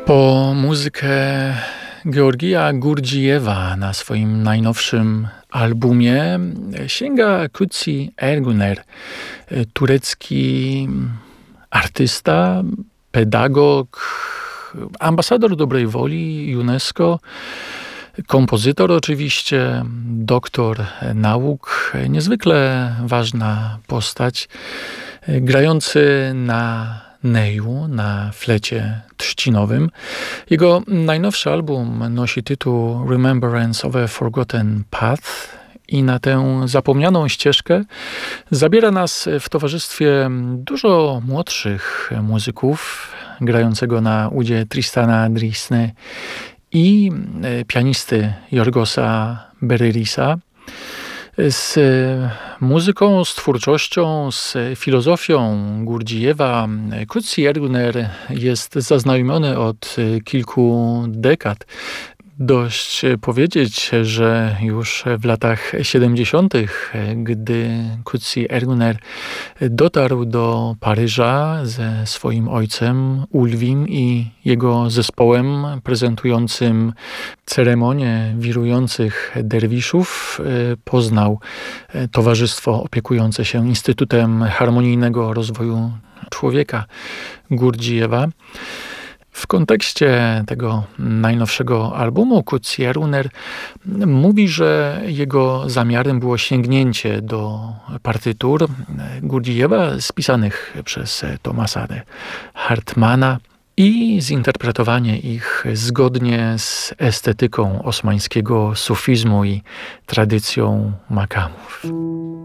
Po muzykę Georgija Gurdjijewa na swoim najnowszym albumie sięga Kutsi Erguner, turecki artysta, pedagog, ambasador dobrej woli UNESCO, kompozytor oczywiście, doktor nauk, niezwykle ważna postać, grający na neju, na flecie trzcinowym. Jego najnowszy album nosi tytuł Remembrance of a Forgotten Path i na tę zapomnianą ścieżkę zabiera nas w towarzystwie dużo młodszych muzyków, grającego na udzie Tristana Drisny i pianisty Yorgosa Bereirisa. Z muzyką, z twórczością, z filozofią Gurdjijewa Kutsi Erguner jest zaznajomiony od kilku dekad. Dość powiedzieć, że już w latach 70., gdy Kutsi Erguner dotarł do Paryża ze swoim ojcem Ulwim i jego zespołem prezentującym ceremonię wirujących derwiszów, poznał towarzystwo opiekujące się Instytutem Harmonijnego Rozwoju Człowieka Gurdjijewa. W kontekście tego najnowszego albumu Kutsi Erguner mówi, że jego zamiarem było sięgnięcie do partytur Gurdjijewa spisanych przez Thomasa de Hartmana i zinterpretowanie ich zgodnie z estetyką osmańskiego sufizmu i tradycją makamów.